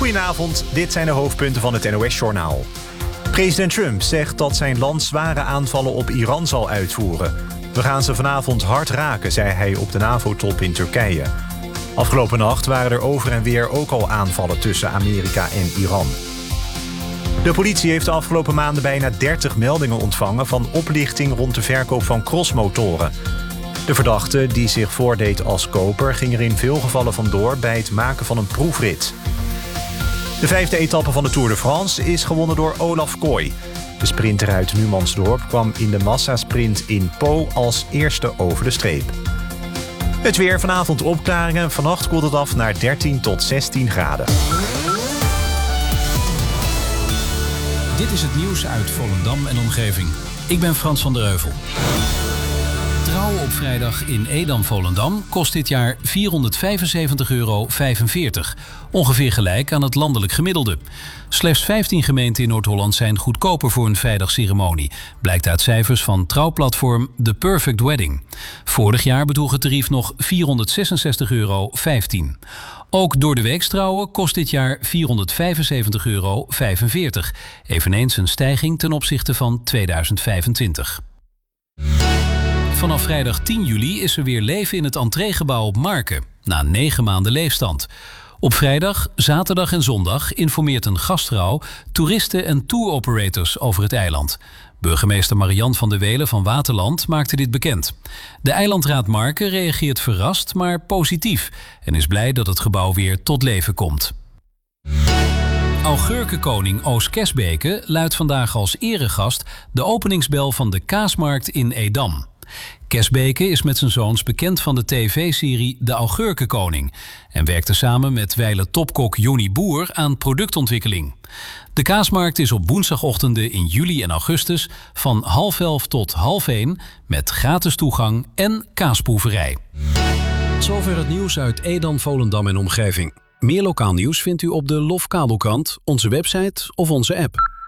Goedenavond, dit zijn de hoofdpunten van het NOS-journaal. President Trump zegt dat zijn land zware aanvallen op Iran zal uitvoeren. We gaan ze vanavond hard raken, zei hij op de NAVO-top in Turkije. Afgelopen nacht waren er over en weer ook al aanvallen tussen Amerika en Iran. De politie heeft de afgelopen maanden bijna 30 meldingen ontvangen van oplichting rond de verkoop van crossmotoren. De verdachte, die zich voordeed als koper, ging er in veel gevallen vandoor bij het maken van een proefrit. De 5e etappe van de Tour de France is gewonnen door Olaf Kooi. De sprinter uit Numansdorp kwam in de massasprint in Po als eerste over de streep. Het weer, vanavond opklaringen. Vannacht koelt het af naar 13 tot 16 graden. Dit is het nieuws uit Volendam en omgeving. Ik ben Frans van der Heuvel. Trouwen op vrijdag in Edam-Volendam kost dit jaar €475,45. Ongeveer gelijk aan het landelijk gemiddelde. Slechts 15 gemeenten in Noord-Holland zijn goedkoper voor een vrijdagceremonie. Blijkt uit cijfers van trouwplatform The Perfect Wedding. Vorig jaar bedroeg het tarief nog €466,15. Ook door de weeks trouwen kost dit jaar €475,45. Eveneens een stijging ten opzichte van 2025. Vanaf vrijdag 10 juli is er weer leven in het entreegebouw op Marken, na 9 maanden leegstand. Op vrijdag, zaterdag en zondag informeert een gastvrouw toeristen en touroperators over het eiland. Burgemeester Marian van der Welen van Waterland maakte dit bekend. De eilandraad Marken reageert verrast, maar positief en is blij dat het gebouw weer tot leven komt. Augurkenkoning Oos Kesbeke luidt vandaag als eregast de openingsbel van de kaasmarkt in Edam. Kesbeke is met zijn zoons bekend van de tv-serie De Augurkenkoning en werkte samen met wijle topkok Johnny Boer aan productontwikkeling. De kaasmarkt is op woensdagochtenden in juli en augustus van 10:30 tot 12:30 met gratis toegang en kaasproeverij. Zover het nieuws uit Edam, Volendam en omgeving. Meer lokaal nieuws vindt u op de Lofkabelkrant, onze website of onze app.